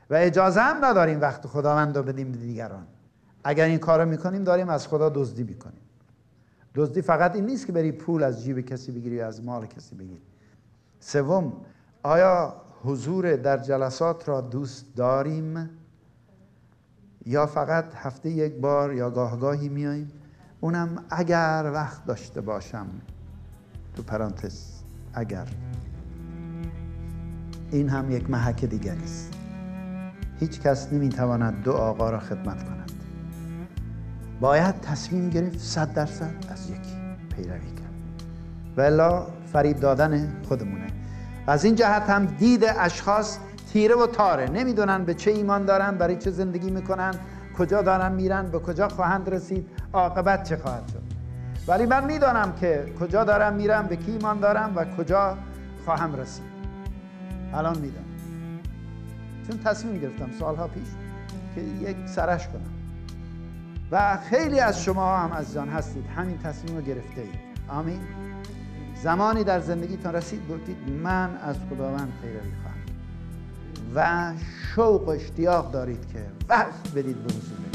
و اجازه هم نداریم وقت خداوند رو بدیم به دیگران. اگر این کار رو میکنیم داریم از خدا دزدی میکنیم. دزدی فقط این نیست که بری پول از جیب کسی بگیری یا از مال کسی بگیری. سوم، آیا حضور در جلسات را دوست داریم یا فقط هفته یک بار یا گاهگاهی میاییم؟ اونم اگر وقت داشته باشم، تو پرانتز اگر. این هم یک محک دیگری است. هیچ کس نمیتواند دو آقا را خدمت کند. باید تصمیم گرفت 100% از یکی پیروی کرد، والا فریب دادن خودمونه. از این جهت هم دید اشخاص تیره و تاره، نمیدونن به چه ایمان دارن، برای چه زندگی میکنن، کجا دارن میرن، به کجا خواهند رسید، عاقبت چه خواهد شد. ولی من میدانم که کجا دارم میرم، به کی ایمان دارم و کجا خواهم رسید. الان میدانم، چون تصمیم گرفتم سالها پیش که یک سرش کنم و خیلی از شما هم عزیزان هستید همین تصمیم رو گرفته اید. آمین. زمانی در زندگیتان رسید گفتید من از خداوند پیروی خواهم و شوق و اشتیاق دارید که وقت بدید به حضور